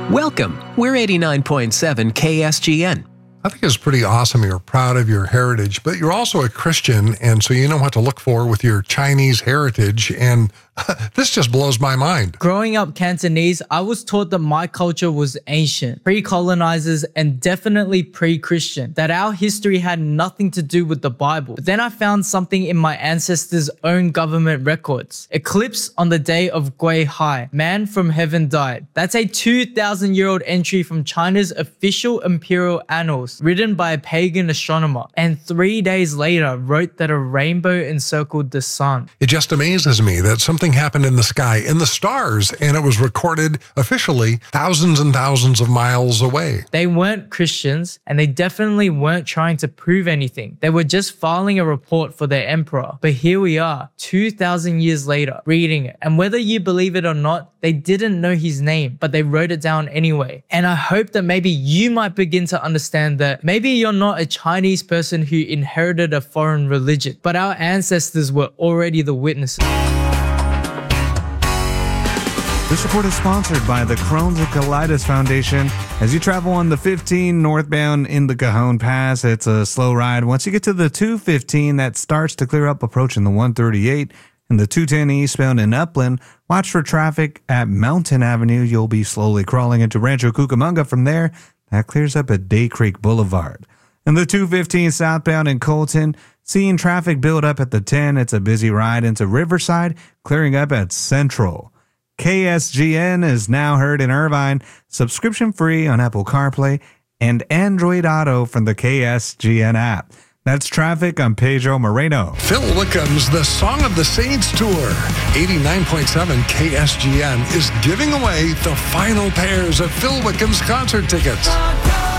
Welcome. We're 89.7 KSGN. I think it's pretty awesome. You're proud of your heritage, but you're also a Christian, and so you know what to look for with your Chinese heritage, and this just blows my mind. Growing up Cantonese, I was taught that my culture was ancient, pre-colonizers, and definitely pre-Christian, that our history had nothing to do with the Bible. But then I found something in my ancestors' own government records. Eclipse on the day of Gui Hai, man from heaven died. That's a 2,000-year-old entry from China's official imperial annals, written by a pagan astronomer, and 3 days later wrote that a rainbow encircled the sun. It just amazes me that something happened in the sky, in the stars, and it was recorded officially thousands and thousands of miles away. They weren't Christians, and they definitely weren't trying to prove anything. They were just filing a report for their emperor. But here we are, 2,000 years later, reading it. And whether you believe it or not, they didn't know his name, but they wrote it down anyway. And I hope that maybe you might begin to understand that maybe you're not a Chinese person who inherited a foreign religion, but our ancestors were already the witnesses. This report is sponsored by the Crohn's and Colitis Foundation. As you travel on the 15 northbound in the Cajon Pass, it's a slow ride. Once you get to the 215, that starts to clear up approaching the 138. And the 210 eastbound in Upland, watch for traffic at Mountain Avenue. You'll be slowly crawling into Rancho Cucamonga from there. That clears up at Day Creek Boulevard. And the 215 southbound in Colton, seeing traffic build up at the 10. It's a busy ride into Riverside, clearing up at Central. KSGN is now heard in Irvine, subscription free on Apple CarPlay and Android Auto from the KSGN app. That's traffic. I'm Pedro Moreno. Phil Wickham's The Song of the Saints Tour. 89.7 KSGN is giving away the final pairs of Phil Wickham's concert tickets.